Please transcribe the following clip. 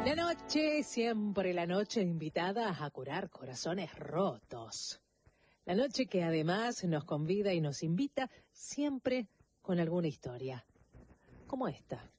La noche, siempre la noche invitada a curar corazones rotos. La noche que además nos convida y nos invita siempre con alguna historia, como esta.